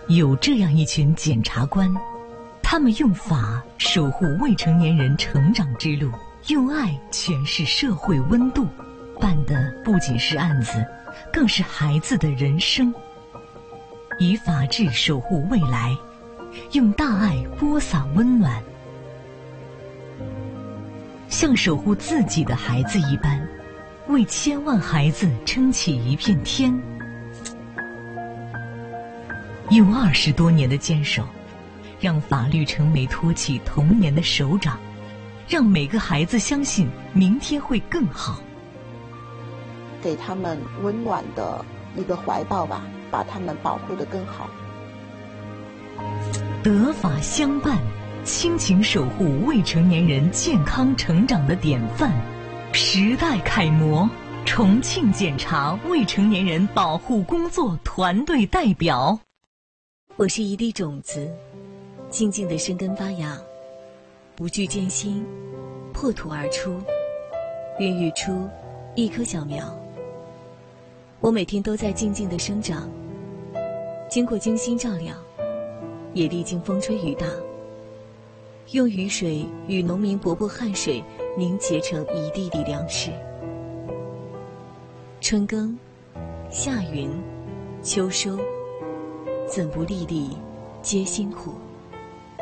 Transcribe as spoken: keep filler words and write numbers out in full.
有这样一群检察官，他们用法守护未成年人成长之路，用爱诠释社会温度，办的不仅是案子，更是孩子的人生。以法治守护未来，用大爱播撒温暖，像守护自己的孩子一般，为千万孩子撑起一片天。用二十多年的坚守，让法律成为托起童年的手掌，让每个孩子相信明天会更好。 给他们温暖的一个怀抱吧，把他们保护得更好。 德法相伴，亲情守护未成年人健康成长的典范，时代楷模，重庆检察未成年人保护工作团队代表。 我是一粒种子，静静地生根发芽，不惧艰辛，破土而出，孕育出一棵小苗。我每天都在静静地生长，经过精心照料，也历经风吹雨打，用雨水与农民伯伯汗水凝结成一地地粮食。春耕，夏耘，秋收，怎不粒粒皆辛苦。